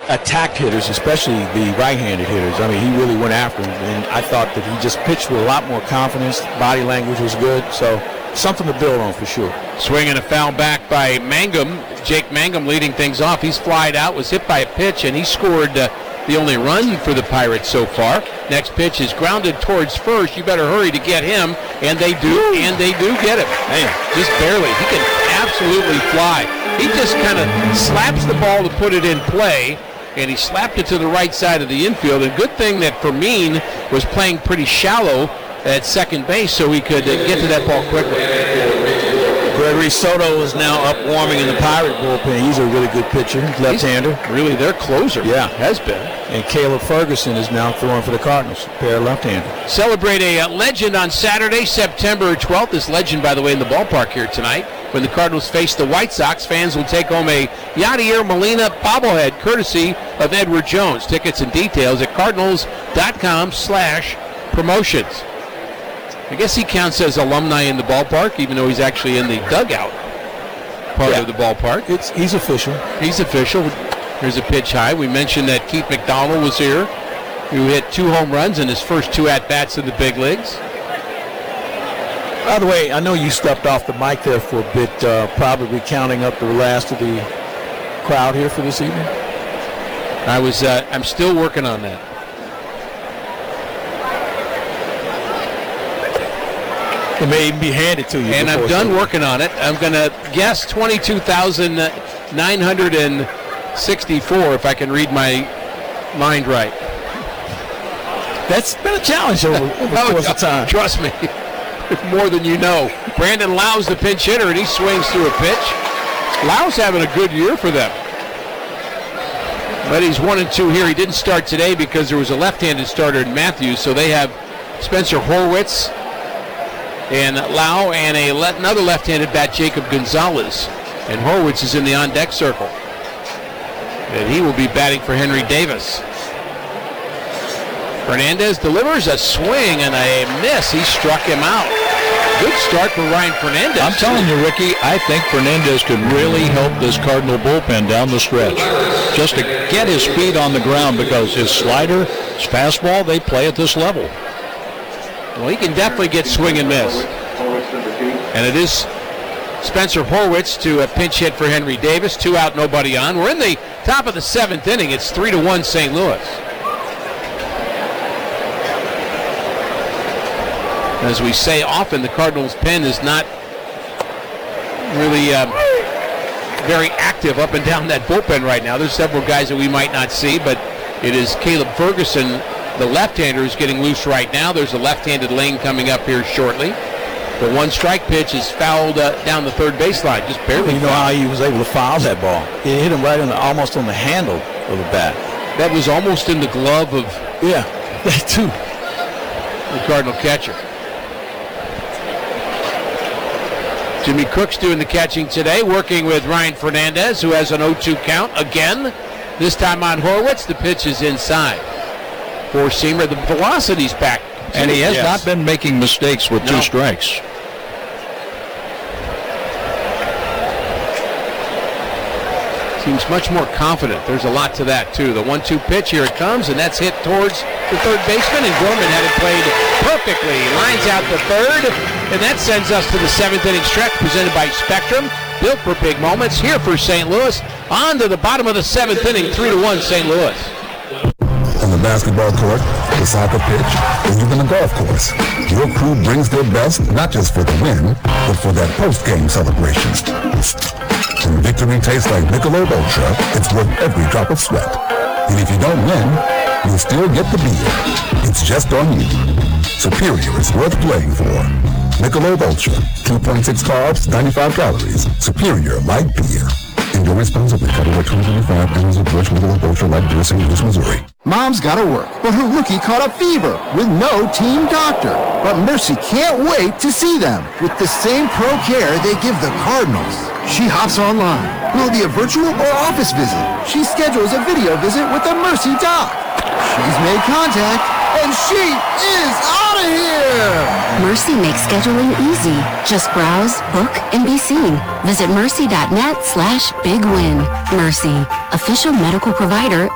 attacked hitters, especially the right-handed hitters. I mean, he really went after them, and I thought that he just pitched with a lot more confidence. Body language was good, so something to build on for sure. Swing and a foul back by Mangum. Jake Mangum leading things off. He's flied out, was hit by a pitch, and he scored the only run for the Pirates so far. Next pitch is grounded towards first. You better hurry to get him, and they do get him. Man, just barely. He can absolutely fly. He just kind of slaps the ball to put it in play, and he slapped it to the right side of the infield. And good thing that Fermin was playing pretty shallow at second base so he could get to that ball quickly. Gregory Soto is now up warming in the Pirate bullpen. He's a really good pitcher, left-hander. He's really their closer. Yeah. Has been. And Caleb Ferguson is now throwing for the Cardinals, a pair of left-handers. Celebrate a legend on Saturday, September 12th. This legend, by the way, in the ballpark here tonight. When the Cardinals face the White Sox, fans will take home a Yadier Molina bobblehead, courtesy of Edward Jones. Tickets and details at cardinals.com/promotions. I guess he counts as alumni in the ballpark, even though he's actually in the dugout part of the ballpark. He's official. He's official. Here's a pitch high. We mentioned that Keith McDonald was here, who hit 2 home runs in his first 2 at-bats in the big leagues. By the way, I know you stepped off the mic there for a bit, probably counting up the last of the crowd here for this evening. I'm still working on that. It may even be handed to you. And I'm done working on it. I'm going to guess 22,964 if I can read my mind right. That's been a challenge over the course of time. Trust me. More than you know. Brandon Lau's the pinch hitter, and he swings through a pitch. Lau's having a good year for them. But he's 1-2 here. He didn't start today because there was a left-handed starter in Matthews, so they have Spencer Horwitz and Lau and another left-handed bat, Jacob Gonzalez. And Horwitz is in the on-deck circle. And he will be batting for Henry Davis. Fernandez delivers a swing and a miss. He struck him out. Good start for Ryan Fernandez. I'm telling you, Ricky, I think Fernandez could really help this Cardinal bullpen down the stretch. Just to get his feet on the ground, because his slider, his fastball, they play at this level. Well, he can definitely get swing and miss. And it is Spencer Horwitz to a pinch hit for Henry Davis. 2 out, nobody on. We're in the top of the 7th inning. It's 3-1 St. Louis. As we say often, the Cardinals' pen is not really very active up and down that bullpen right now. There's several guys that we might not see, but it is Caleb Ferguson, the left-hander, is getting loose right now. There's a left-handed lane coming up here shortly. The 1 strike pitch is fouled down the third baseline, just barely. You know how he was able to foul that ball? He hit him right almost on the handle of the bat. That was almost in the glove of that too. The Cardinal catcher. Jimmy Cook's doing the catching today, working with Ryan Fernandez, who has an 0-2 count again. This time on Horwitz, the pitch is inside. Four-seamer, the velocity's back. And he has not been making mistakes with 2 strikes. Seems much more confident. There's a lot to that, too. The 1-2 pitch, here it comes, and that's hit towards the third baseman, and Gorman had it played perfectly. Lines out the third, and that sends us to the 7th inning stretch presented by Spectrum. Built for big moments. Here for St. Louis. On to the bottom of the 7th inning, 3-1 St. Louis. On the basketball court, the soccer pitch, or even the golf course, your crew brings their best not just for the win, but for that post-game celebration. When victory tastes like Michelob Ultra, it's worth every drop of sweat. And if you don't win, you'll still get the beer. It's just on you. Superior is worth playing for. Michelob Ultra, 2.6 carbs, 95 calories. Superior light beer. Enjoy responsibly. Copyright 2025. Anheuser-Busch Michelob Ultra Light Beer, St. Louis, Missouri. Mom's gotta work, but her rookie caught a fever with no team doctor. But Mercy can't wait to see them with the same pro care they give the Cardinals. She hops online. Will it be a virtual or office visit? She schedules a video visit with the Mercy doc. She's made contact, and she is out of here! Mercy makes scheduling easy. Just browse, book, and be seen. Visit mercy.net/bigwin. Mercy, official medical provider